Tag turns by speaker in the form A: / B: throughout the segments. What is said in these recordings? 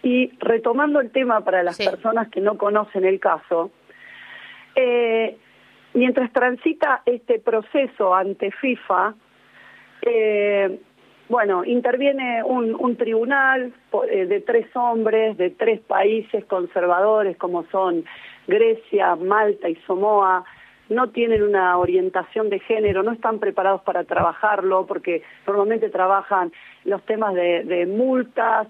A: Y retomando el tema para las personas que no conocen el caso, mientras transita este proceso ante FIFA, interviene un tribunal de 3 hombres de 3 países conservadores como son Grecia, Malta y Samoa. No tienen una orientación de género, no están preparados para trabajarlo porque normalmente trabajan los temas de multas,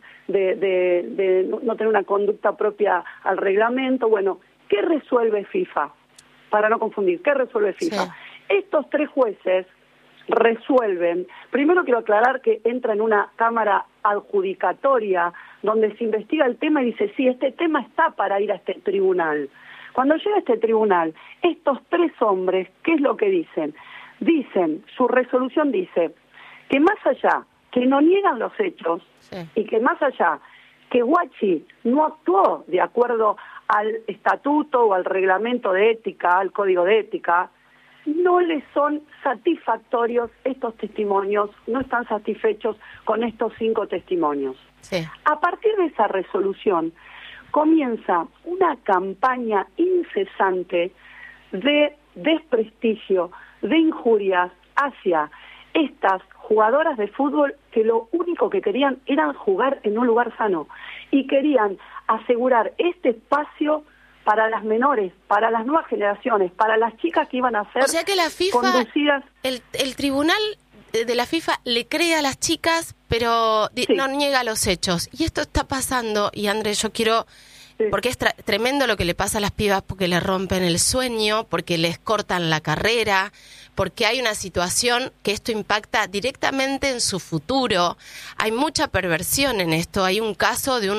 A: de no tener una conducta propia al reglamento. Bueno, ¿qué resuelve FIFA? Para no confundir, ¿qué resuelve FIFA? Sí. Estos 3 jueces resuelven. Primero quiero aclarar que entra en una cámara adjudicatoria donde se investiga el tema y dice, sí, este tema está para ir a este tribunal. Cuando llega a este tribunal, estos 3 hombres, ¿qué es lo que dicen? Dicen, su resolución dice, que más allá, que no niegan los hechos, y que más allá, que Guachi no actuó de acuerdo al estatuto o al reglamento de ética, al código de ética, no les son satisfactorios estos testimonios, no están satisfechos con estos 5 testimonios. Sí. A partir de esa resolución, comienza una campaña incesante de desprestigio, de injurias hacia estas jugadoras de fútbol que lo único que querían era jugar en un lugar sano y querían asegurar este espacio para las menores, para las nuevas generaciones, para las chicas que iban a ser
B: conducidas. O sea que la FIFA, el tribunal de la FIFA le cree a las chicas, pero no niega los hechos. Y esto está pasando, y André, yo quiero... Porque es tremendo lo que le pasa a las pibas, porque le rompen el sueño, porque les cortan la carrera, porque hay una situación que esto impacta directamente en su futuro. Hay mucha perversión en esto. Hay un caso de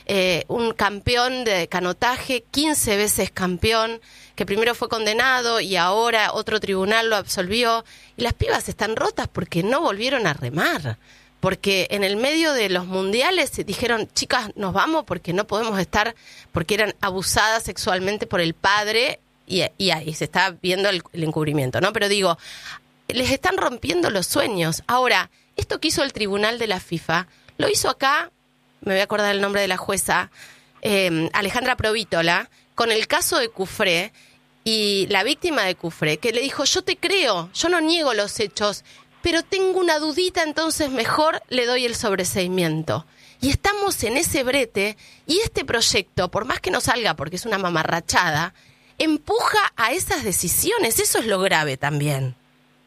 B: un campeón de canotaje, 15 veces campeón, que primero fue condenado y ahora otro tribunal lo absolvió. Y las pibas están rotas porque no volvieron a remar. Porque en el medio de los mundiales dijeron, chicas, nos vamos porque no podemos estar, porque eran abusadas sexualmente por el padre, y ahí se está viendo el encubrimiento, ¿no? Pero digo, les están rompiendo los sueños. Ahora, esto que hizo el tribunal de la FIFA, lo hizo acá, me voy a acordar el nombre de la jueza, Alejandra Provítola, con el caso de Cufré, y la víctima de Cufré, que le dijo, yo te creo, yo no niego los hechos, pero tengo una dudita, entonces mejor le doy el sobreseimiento. Y estamos en ese brete, y este proyecto, por más que no salga porque es una mamarrachada, empuja a esas decisiones. Eso es lo grave también.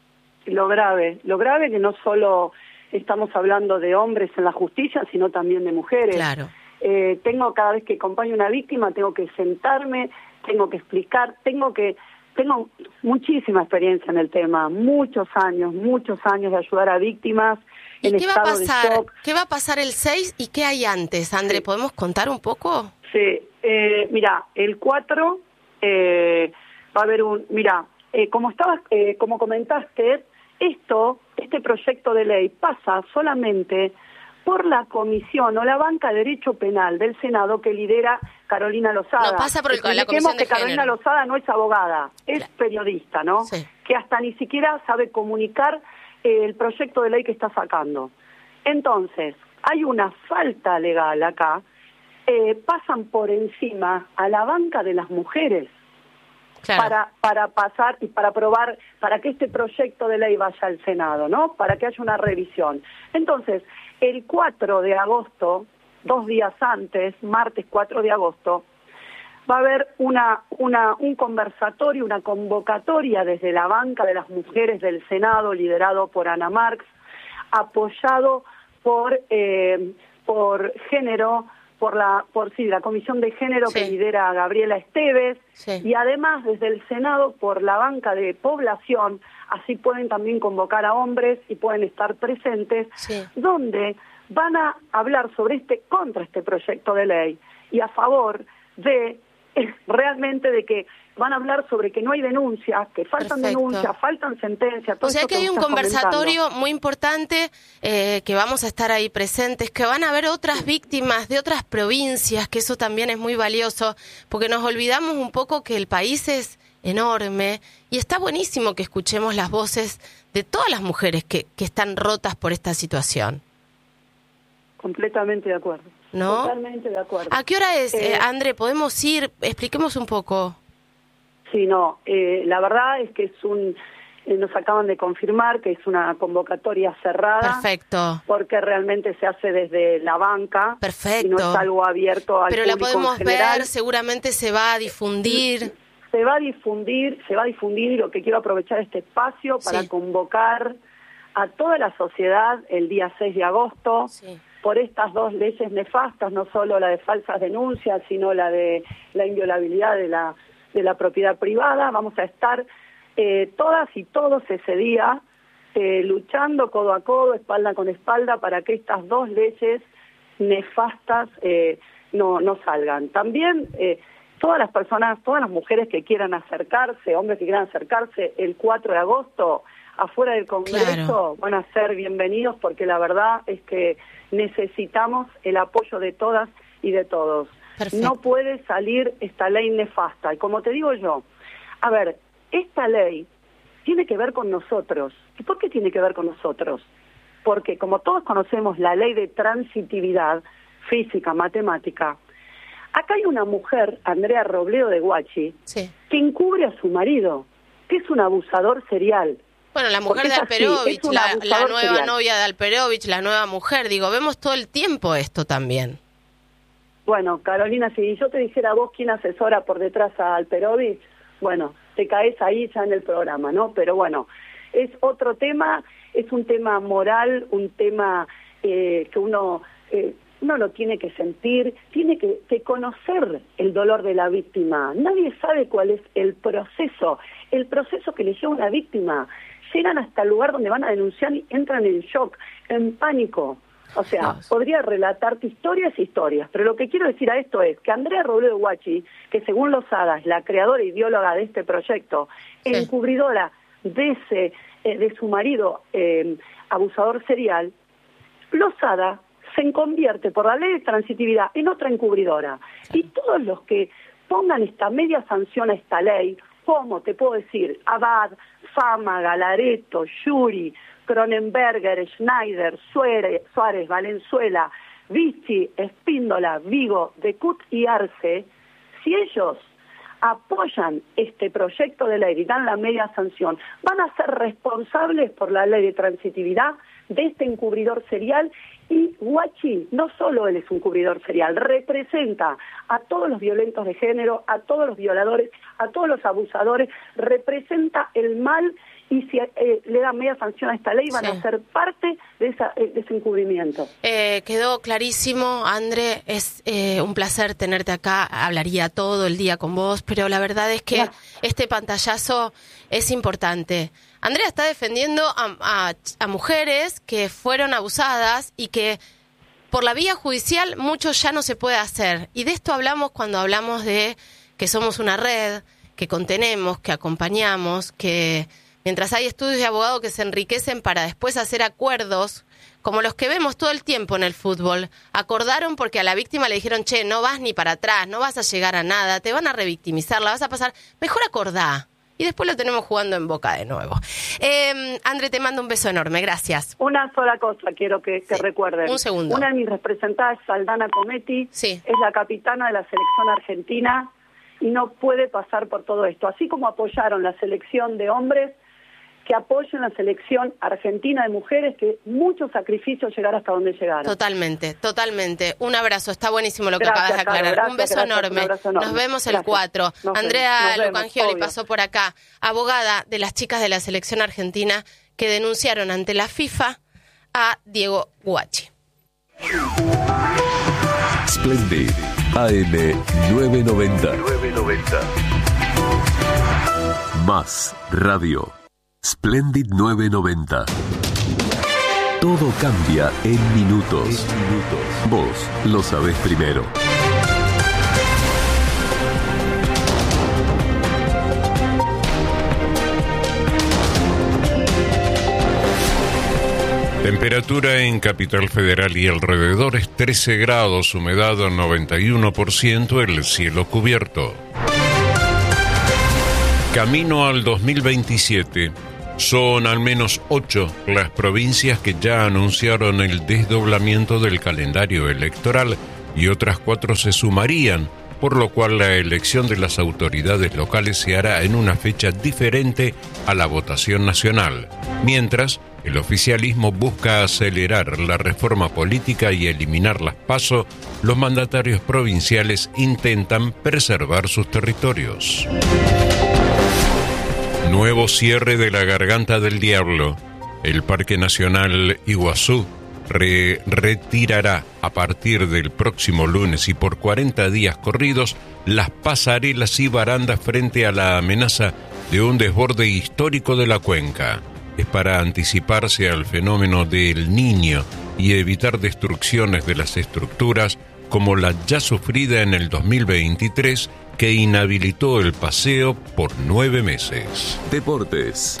A: Lo grave que no solo estamos hablando de hombres en la justicia, sino también de mujeres.
B: Claro.
A: Cada vez que acompaño a una víctima, tengo que sentarme, tengo que explicar, tengo muchísima experiencia en el tema, muchos años de ayudar a víctimas en estado de shock.
B: ¿Qué va a pasar el 6 y qué hay antes, André? ¿Podemos contar un poco?
A: Sí, mira, el 4 va a haber como comentaste, este proyecto de ley pasa solamente por la comisión o la banca de Derecho Penal del Senado que lidera Carolina Lozada.
B: No pasa por la comisión de género.
A: Carolina Lozada no es abogada, es periodista, ¿no? Sí. Que hasta ni siquiera sabe comunicar el proyecto de ley que está sacando. Entonces, hay una falta legal acá, pasan por encima a la banca de las mujeres. Claro. Para pasar y para aprobar, para que este proyecto de ley vaya al Senado, ¿no? Para que haya una revisión. Entonces, el 4 de agosto, 2 días antes, martes 4 de agosto, va a haber un conversatorio, una convocatoria desde la banca de las mujeres del Senado, liderado por Ana Marx, apoyado por género, por la Comisión de Género que lidera Gabriela Esteves, y además desde el Senado por la banca de población, así pueden también convocar a hombres y pueden estar presentes, donde van a hablar contra este proyecto de ley y a favor de realmente de que van a hablar sobre que no hay denuncias, que faltan denuncias, faltan sentencias.
B: O sea que hay un conversatorio muy importante, que vamos a estar ahí presentes, que van a haber otras víctimas de otras provincias, que eso también es muy valioso, porque nos olvidamos un poco que el país es enorme y está buenísimo que escuchemos las voces de todas las mujeres que están rotas por esta situación.
A: Completamente de acuerdo.
B: ¿no?
A: Totalmente de acuerdo.
B: ¿A qué hora es, André? ¿Podemos ir? Expliquemos un poco.
A: Sí, no, la verdad es que nos acaban de confirmar que es una convocatoria cerrada.
B: Perfecto.
A: Porque realmente se hace desde la banca.
B: Perfecto.
A: Y no es algo abierto al público en general.
B: Pero la podemos ver, seguramente se va a difundir.
A: Se va a difundir y lo que quiero aprovechar este espacio para convocar a toda la sociedad el día 6 de agosto por estas dos leyes nefastas, no solo la de falsas denuncias, sino la de la inviolabilidad de la propiedad privada. Vamos a estar todas y todos ese día luchando codo a codo, espalda con espalda, para que estas dos leyes nefastas no salgan. También todas las personas, todas las mujeres que quieran acercarse, hombres que quieran acercarse el 4 de agosto afuera del Congreso, van a ser bienvenidos, porque la verdad es que necesitamos el apoyo de todas y de todos. Perfecto. No puede salir esta ley nefasta. Y como te digo yo, a ver, esta ley tiene que ver con nosotros. ¿Y por qué tiene que ver con nosotros? Porque como todos conocemos la ley de transitividad física, matemática, acá hay una mujer, Andrea Robledo de Huachi, que encubre a su marido, que es un abusador serial.
B: Bueno, la mujer de Alperovich, la nueva novia de Alperovich, la nueva mujer, digo, vemos todo el tiempo esto también.
A: Bueno, Carolina, si yo te dijera vos quién asesora por detrás a Alperovich, bueno, te caes ahí ya en el programa, ¿no? Pero bueno, es otro tema, es un tema moral, un tema que uno lo tiene que sentir, tiene que conocer el dolor de la víctima. Nadie sabe cuál es el proceso que le lleva a una víctima. Llegan hasta el lugar donde van a denunciar y entran en shock, en pánico. O sea, podría relatarte historias, pero lo que quiero decir a esto es que Andrea Robledo de Huachi, que según Lozada es la creadora e ideóloga de este proyecto, encubridora de su marido abusador serial, Lozada se convierte por la ley de transitividad en otra encubridora. Y todos los que pongan esta media sanción a esta ley, como te puedo decir, Abad, Fama, Galareto, Yuri, Cronenberger, Schneider, Suárez, Valenzuela, Vichy, Espíndola, Vigo, Decut y Arce, si ellos apoyan este proyecto de ley y dan la media sanción, van a ser responsables por la ley de transitividad de este encubridor serial. Y Huachi, no solo él es un cubridor serial, representa a todos los violentos de género, a todos los violadores, a todos los abusadores, representa el mal, y si le dan media sanción a esta ley van a ser parte de ese encubrimiento.
B: Quedó clarísimo, André, es un placer tenerte acá, hablaría todo el día con vos, pero la verdad es que este pantallazo es importante. Andrea está defendiendo a mujeres que fueron abusadas y que por la vía judicial mucho ya no se puede hacer. Y de esto hablamos cuando hablamos de que somos una red, que contenemos, que acompañamos, que mientras hay estudios de abogados que se enriquecen para después hacer acuerdos, como los que vemos todo el tiempo en el fútbol, acordaron porque a la víctima le dijeron, che, no vas ni para atrás, no vas a llegar a nada, te van a revictimizar, la vas a pasar, mejor acordá. Y después lo tenemos jugando en Boca de nuevo. André, te mando un beso enorme, gracias.
A: Una sola cosa quiero que recuerden.
B: Un segundo.
A: Una de mis representadas, Saldana Cometti, es la capitana de la selección argentina y no puede pasar por todo esto. Así como apoyaron la selección de hombres, que apoyen la selección argentina de mujeres, que muchos sacrificios llegaron hasta donde llegaron.
B: Totalmente, totalmente. Un abrazo, está buenísimo lo que acabas de aclarar. Un beso enorme. Nos vemos el 4. Andrea Lucangioli pasó por acá, abogada de las chicas de la selección argentina que denunciaron ante la FIFA a Diego Huachi.
C: Splendid, AM 990. Más radio. Splendid 990. Todo cambia en minutos. Vos lo sabés primero.
D: Temperatura en Capital Federal y alrededores 13 grados, humedad 91%, el cielo cubierto. Camino al 2027. Son al menos 8 las provincias que ya anunciaron el desdoblamiento del calendario electoral y otras 4 se sumarían, por lo cual la elección de las autoridades locales se hará en una fecha diferente a la votación nacional, mientras el oficialismo busca acelerar la reforma política y eliminar las PASO. Los mandatarios provinciales intentan preservar sus territorios. Nuevo cierre de la Garganta del Diablo. El Parque Nacional Iguazú retirará a partir del próximo lunes y por 40 días corridos las pasarelas y barandas frente a la amenaza de un desborde histórico de la cuenca. Es para anticiparse al fenómeno del Niño y evitar destrucciones de las estructuras como la ya sufrida en el 2023, que inhabilitó el paseo por 9 meses.
C: Deportes.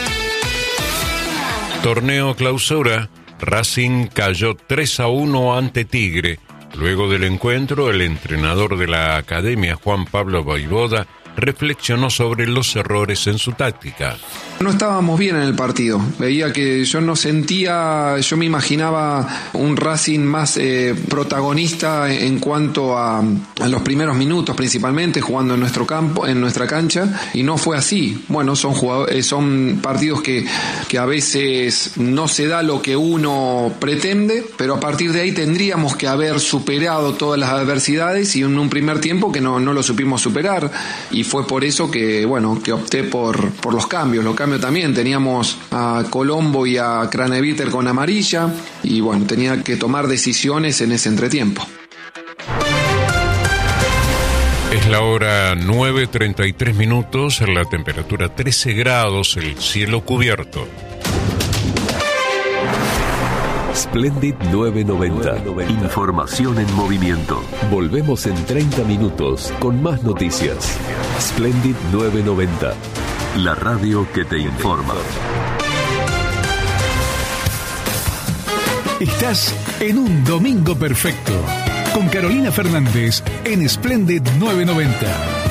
D: Torneo Clausura. Racing cayó 3-1 ante Tigre. Luego del encuentro, el entrenador de la academia, Juan Pablo Vaivoda, reflexionó sobre los errores en su táctica.
E: No estábamos bien en el partido. Veía que yo me imaginaba un Racing más protagonista en cuanto a los primeros minutos, principalmente jugando en nuestro campo, en nuestra cancha, y no fue así. Bueno, son partidos que a veces no se da lo que uno pretende, pero a partir de ahí tendríamos que haber superado todas las adversidades, y en un primer tiempo que no lo supimos superar, y fue por eso que opté por los cambios. Los cambios también, teníamos a Colombo y a Craneviter con amarilla, y bueno, tenía que tomar decisiones en ese entretiempo.
D: Es la hora 9:33, la temperatura 13 grados, el cielo cubierto.
C: Splendid 990. Información en movimiento. Volvemos en 30 minutos con más noticias. Splendid 990. La radio que te informa.
F: Estás en un domingo perfecto con Carolina Fernández en Splendid 990.